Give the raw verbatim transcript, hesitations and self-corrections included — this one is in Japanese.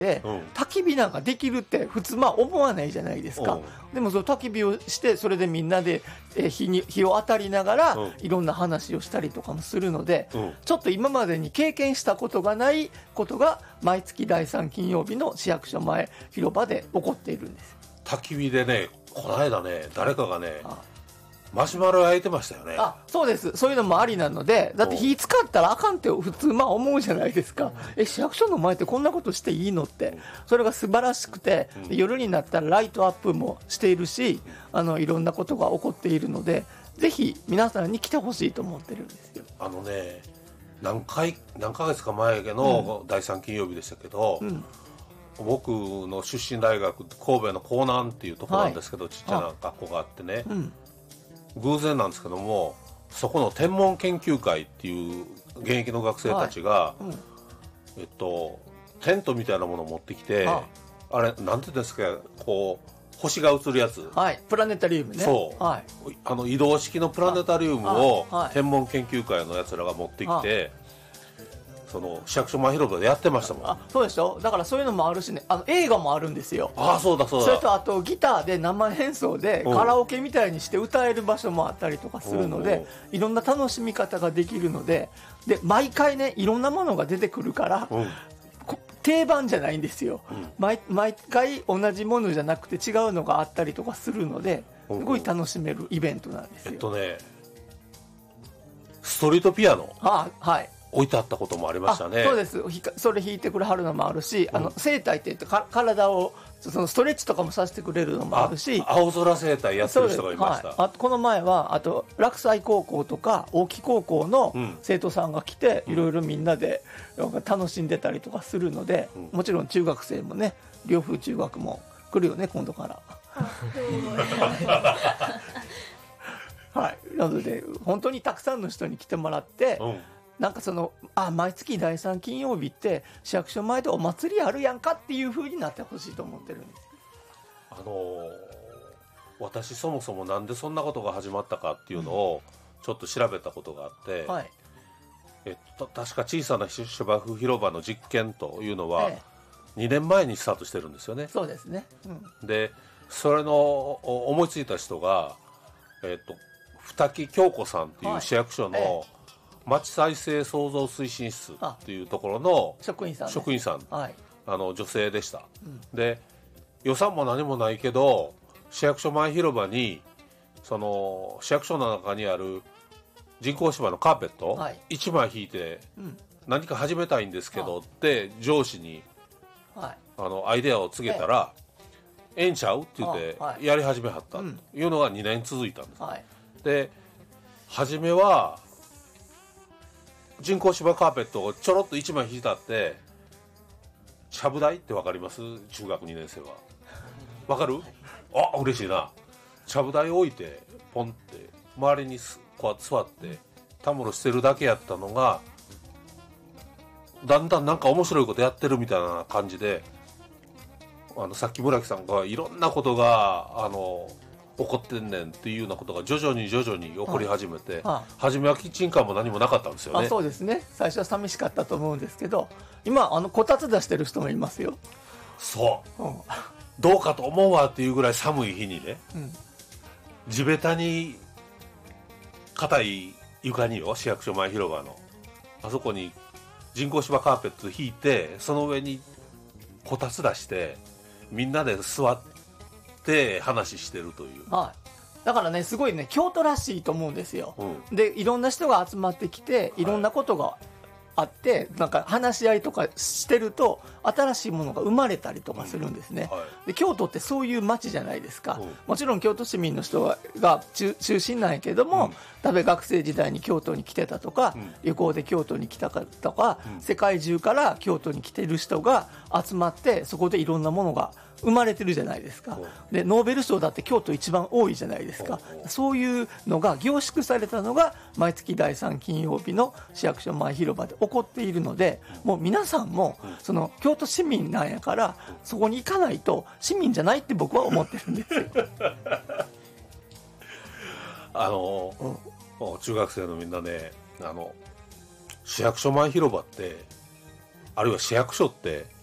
で、うん、焚き火なんかできるって普通まあ思わないじゃないですか、うん、でもその焚き火をしてそれでみんなで火に火を当たりながら、うん、いろんな話をしたりとかもするので、うん、ちょっと今までに経験したことがないことが毎月だいさん金曜日の市役所前広場で起こっているんです。 焚き火でね、この間ね誰かがね、ああマシュマロ焼いてましたよね。 あ、そうです。そういうのもありなので、だって火使ったらあかんって普通まあ思うじゃないですか、うん、え市役所の前ってこんなことしていいのって、うん、それが素晴らしくて、うん、夜になったらライトアップもしているし、あのいろんなことが起こっているので、ぜひ皆さんに来てほしいと思ってるんですよ。 あのね、何回何ヶ月か前のだいさん金曜日でしたけど、うん、僕の出身大学神戸の江南っていうところなんですけど、はい、ちっちゃな学校があってね、うん、偶然なんですけども、そこの天文研究会っていう現役の学生たちが、はいうん、えっとテントみたいなものを持ってきて、あ, あれなんていうんですか、こう星が映るやつ、 はい、プラネタリウムね。 そう、はい、あの移動式のプラネタリウムを天文研究会のやつらが持ってきて、その市役所前広場でやってましたもん。 あ、そうでしょ。だからそういうのもあるしね、あの映画もあるんですよ。 あ、そうだそうだ。 それとあとギターで生演奏でカラオケみたいにして歌える場所もあったりとかするので、いろんな楽しみ方ができるので、で毎回ねいろんなものが出てくるから、うん、定番じゃないんですよ、うん、毎, 毎回同じものじゃなくて違うのがあったりとかするので、すごい楽しめるイベントなんですよ。 えっとねストリートピアノ、 あ、はい、 置いてあったこともありましたね。 そうです。それ弾いてくれはるのもあるし、うん、あの整体って言ってか体をそのストレッチとかもさせてくれるのもあるし、 青空整体やってる人がいました、 はい、あとこの前はあと洛西高校とか大木高校の生徒さんが来て、うん、いろいろみんなで楽しんでたりとかするので、うん、もちろん中学生もね、両風中学も来るよね今度からはい、なので本当にたくさんの人に来てもらって、うん、なんかそのあ毎月だいさん金曜日って市役所前でお祭りあるやんかっていう風になってほしいと思ってるんです。 あのー、私そもそもなんでそんなことが始まったかっていうのをちょっと調べたことがあって、うんはい、えっと、確か小さな芝生広場の実験というのは、ええ、にねんまえにスタートしてるんですよね。 そうですね、 うん、でそれの思いついた人が、えっと、二木京子さんっていう市役所の、はいええ、町再生創造推進室っていうところの職員さん、ね、 職員さん、はい、あの女性でした、うん、で予算も何もないけど市役所前広場にその市役所の中にある人工芝のカーペット、はい、いちまい引いて、うん、何か始めたいんですけどって上司に、はい、あのアイデアを告げたら、ええんちゃうって言ってやり始めはったというのがにねん続いたんです、はい、で初めは人工芝カーペットをちょろっといちまい引いたってちゃぶ台って分かります？中学にねん生は分かる？あ、嬉しいな。ちゃぶ台置いてポンって周りにこうやって座ってたむろしてるだけやったのがだんだんなんか面白いことやってるみたいな感じで、あのさっき村木さんがいろんなことがあの起こってんねんっていうようなことが徐々に徐々に起こり始めて、はあ、初めはキッチンカーも何もなかったんですよね。 あ、そうですね。最初は寂しかったと思うんですけど、今あのこたつ出してる人もいますよ。 そう、うん、どうかと思うわっていうぐらい寒い日にね、うん、地べたに硬い床によ、市役所前広場のあそこに人工芝カーペット引いて、その上にこたつ出してみんなで座って話してるという、 はい、だからねすごいね京都らしいと思うんですよ、うん、でいろんな人が集まってきていろんなことがあって、はい、なんか話し合いとかしてると新しいものが生まれたりとかするんですね、うんはい、で京都ってそういう街じゃないですか、うん、もちろん京都市民の人が 中, 中心なんやけども、うん、多分学生時代に京都に来てたとか、うん、旅行で京都に来たかとか、うん、世界中から京都に来てる人が集まってそこでいろんなものが生まれてるじゃないですか。でノーベル賞だって京都一番多いじゃないですか。そういうのが凝縮されたのが毎月だいさん金曜日の市役所前広場で起こっているので、もう皆さんもその京都市民なんやからそこに行かないと市民じゃないって僕は思ってるんですよあの、うん、中学生のみんなね、あの市役所前広場ってあるいは市役所って